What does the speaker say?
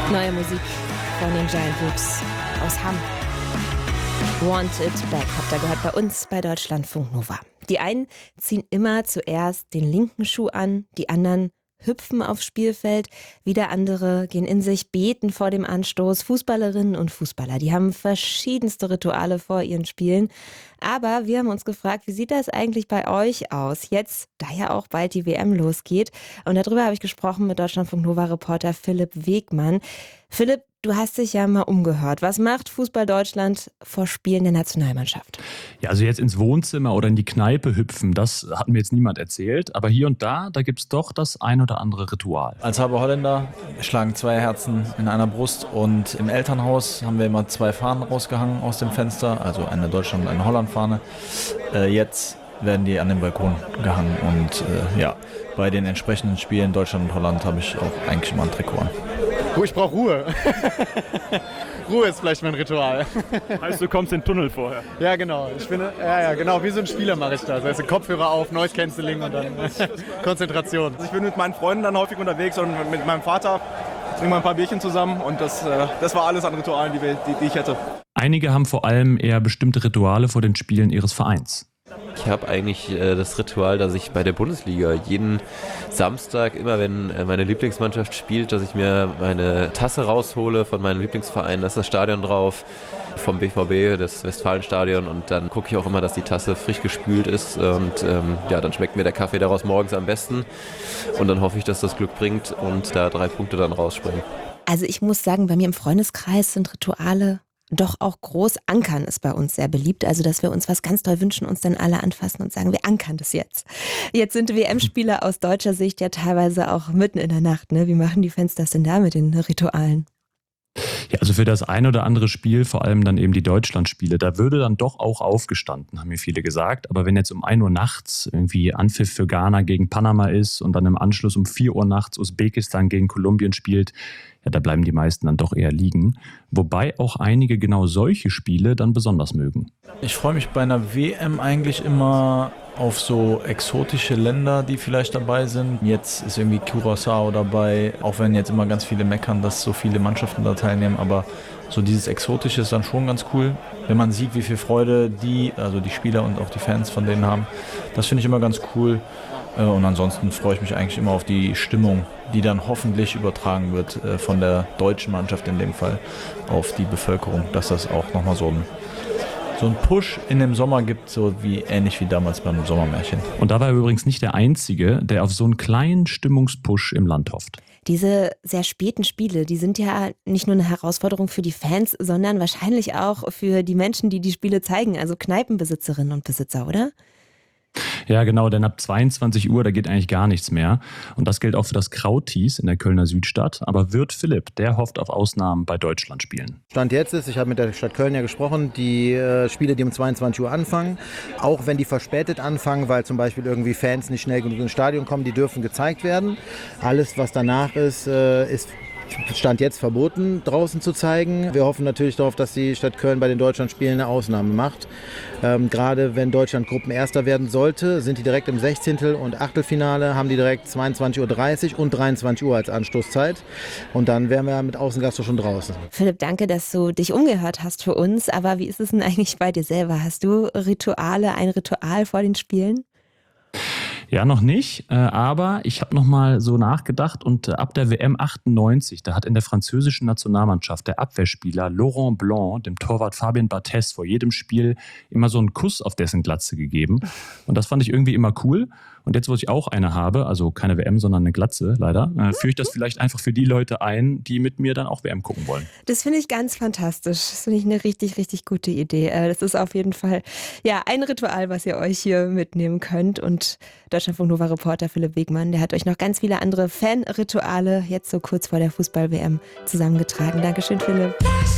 Neue Musik von den Giant Rooks aus Hamm. Want It Back habt ihr gehört bei uns bei Deutschlandfunk Nova. Die einen ziehen immer zuerst den linken Schuh an, die anderen hüpfen aufs Spielfeld, wieder andere gehen in sich, beten vor dem Anstoß. Fußballerinnen und Fußballer, die haben verschiedenste Rituale vor ihren Spielen. Aber wir haben uns gefragt, wie sieht das eigentlich bei euch aus? Jetzt, da ja auch bald die WM losgeht. Und darüber habe ich gesprochen mit Deutschlandfunk Nova-Reporter Philipp Wegmann. Philipp, du hast dich ja mal umgehört. Was macht Fußball Deutschland vor Spielen der Nationalmannschaft? Ja, also jetzt ins Wohnzimmer oder in die Kneipe hüpfen, das hat mir jetzt niemand erzählt. Aber hier und da gibt es doch das ein oder andere Ritual. Als halber Holländer schlagen 2 Herzen in einer Brust und im Elternhaus haben wir immer 2 Fahnen rausgehangen aus dem Fenster, also eine Deutschland- und eine Holland-Fahne. Jetzt werden die an den Balkon gehangen und bei den entsprechenden Spielen Deutschland und Holland habe ich auch eigentlich immer ein Trikot an. Ich brauche Ruhe. Ruhe ist vielleicht mein Ritual. Heißt, du kommst in den Tunnel vorher? Ja, genau. Genau. Wie so ein Spieler mache ich das. Also Kopfhörer auf, Noise Cancelling und dann Konzentration. Ich bin mit meinen Freunden dann häufig unterwegs und mit meinem Vater trinken wir ein paar Bierchen zusammen und das war alles an Ritualen, die ich hätte. Einige haben vor allem eher bestimmte Rituale vor den Spielen ihres Vereins. Ich habe eigentlich das Ritual, dass ich bei der Bundesliga jeden Samstag, immer wenn meine Lieblingsmannschaft spielt, dass ich mir meine Tasse raushole von meinem Lieblingsverein, da ist das Stadion drauf, vom BVB, das Westfalenstadion, und dann gucke ich auch immer, dass die Tasse frisch gespült ist und dann schmeckt mir der Kaffee daraus morgens am besten und dann hoffe ich, dass das Glück bringt und da 3 Punkte dann rausspringen. Also ich muss sagen, bei mir im Freundeskreis sind Rituale doch auch groß. Ankern ist bei uns sehr beliebt, also dass wir uns was ganz toll wünschen, uns dann alle anfassen und sagen, wir ankern das jetzt. Jetzt sind WM-Spieler aus deutscher Sicht ja teilweise auch mitten in der Nacht, ne? Wie machen die Fans das denn da mit den Ritualen? Ja, also für das ein oder andere Spiel, vor allem dann eben die Deutschlandspiele, da würde dann doch auch aufgestanden, haben mir viele gesagt. Aber wenn jetzt um 1 Uhr nachts irgendwie Anpfiff für Ghana gegen Panama ist und dann im Anschluss um 4 Uhr nachts Usbekistan gegen Kolumbien spielt, ja, da bleiben die meisten dann doch eher liegen. Wobei auch einige genau solche Spiele dann besonders mögen. Ich freue mich bei einer WM eigentlich immer auf so exotische Länder, die vielleicht dabei sind. Jetzt ist irgendwie Curaçao dabei, auch wenn jetzt immer ganz viele meckern, dass so viele Mannschaften da teilnehmen, aber so dieses Exotische ist dann schon ganz cool, wenn man sieht, wie viel Freude die Spieler und auch die Fans von denen haben. Das finde ich immer ganz cool. Und ansonsten freue ich mich eigentlich immer auf die Stimmung, die dann hoffentlich übertragen wird von der deutschen Mannschaft in dem Fall auf die Bevölkerung, dass das auch nochmal so ein Push in dem Sommer gibt, so ähnlich wie damals beim Sommermärchen. Und da war er übrigens nicht der Einzige, der auf so einen kleinen Stimmungspush im Land hofft. Diese sehr späten Spiele, die sind ja nicht nur eine Herausforderung für die Fans, sondern wahrscheinlich auch für die Menschen, die die Spiele zeigen, also Kneipenbesitzerinnen und Besitzer, oder? Ja, genau, denn ab 22 Uhr, da geht eigentlich gar nichts mehr. Und das gilt auch für das Krautis in der Kölner Südstadt. Aber Wirt Philipp, der hofft auf Ausnahmen bei Deutschlandspielen. Stand jetzt ist, ich habe mit der Stadt Köln ja gesprochen, die Spiele, die um 22 Uhr anfangen, auch wenn die verspätet anfangen, weil zum Beispiel irgendwie Fans nicht schnell genug ins Stadion kommen, die dürfen gezeigt werden. Alles, was danach ist Stand jetzt verboten, draußen zu zeigen. Wir hoffen natürlich darauf, dass die Stadt Köln bei den Deutschlandspielen eine Ausnahme macht. Gerade wenn Deutschland Gruppenerster werden sollte, sind die direkt im 16. und Achtelfinale, haben die direkt 22.30 Uhr und 23 Uhr als Anstoßzeit. Und dann wären wir mit Außengastro schon draußen. Philipp, danke, dass du dich umgehört hast für uns. Aber wie ist es denn eigentlich bei dir selber? Hast du ein Ritual vor den Spielen? Ja, noch nicht, aber ich habe noch mal so nachgedacht und ab der WM 98, da hat in der französischen Nationalmannschaft der Abwehrspieler Laurent Blanc dem Torwart Fabien Barthez vor jedem Spiel immer so einen Kuss auf dessen Glatze gegeben. Und das fand ich irgendwie immer cool. Und jetzt, wo ich auch eine habe, also keine WM, sondern eine Glatze leider, führe ich das vielleicht einfach für die Leute ein, die mit mir dann auch WM gucken wollen. Das finde ich ganz fantastisch. Das finde ich eine richtig, richtig gute Idee. Das ist auf jeden Fall ein Ritual, was ihr euch hier mitnehmen könnt. Und Deutschlandfunk Nova-Reporter Philipp Wegmann, der hat euch noch ganz viele andere Fan-Rituale jetzt so kurz vor der Fußball-WM zusammengetragen. Dankeschön, Philipp.